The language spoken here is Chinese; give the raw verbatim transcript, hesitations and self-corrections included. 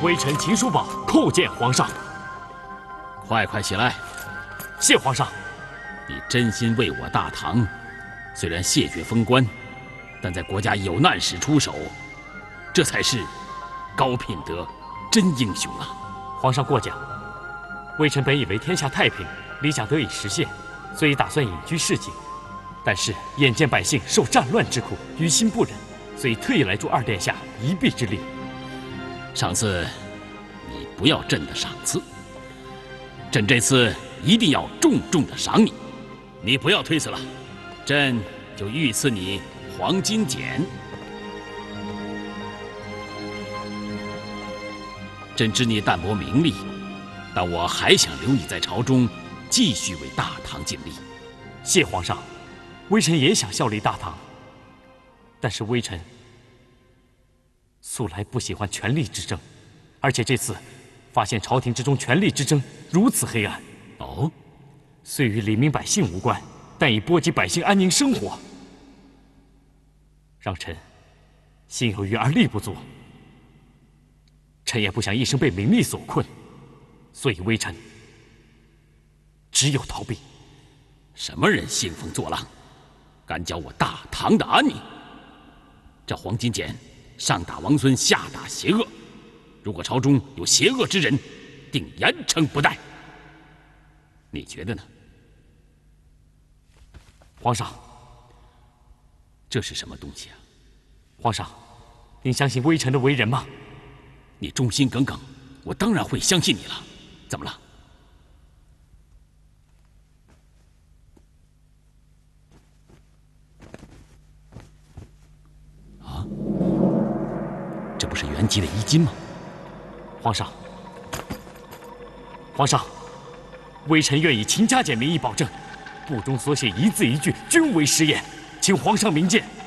微臣秦叔宝叩见皇上。 快快起来！ 谢皇上。 你真心为我大唐，虽然谢绝封官，但在国家有难时出手，这才是高品德、真英雄啊！ 皇上过奖。微臣本以为天下太平，理想得以实现，所以打算隐居市井。但是眼见百姓受战乱之苦，于心不忍，所以特意来助二殿下一臂之力。 赏赐，你不要朕的赏赐，朕这次一定要重重的赏你。你不要推辞了，朕就御赐你黄金简。朕知你淡泊名利，但我还想留你在朝中，继续为大唐尽力。 谢皇上，微臣也想效力大唐，但是微臣素来不喜欢权力之争，而且这次发现朝廷之中权力之争如此黑暗。 哦。 虽与黎民百姓无关，但已波及百姓安宁生活，让臣心有余而力不足。臣也不想一生被名利所困，所以微臣只有逃避。 什么人兴风作浪，敢搅我大唐的安宁？这黄金简上打王孙，下打邪恶，如果朝中有邪恶之人，定严惩不贷。你觉得呢？ 皇上， 这是什么东西啊？ 皇上，您相信微臣的为人吗？ 你忠心耿耿，我当然会相信你了。怎么了？啊？这不是元吉的衣襟吗？ 皇上，皇上。微臣愿以秦家简名义保证，簿中所写一字一句均为实言，请皇上明鉴。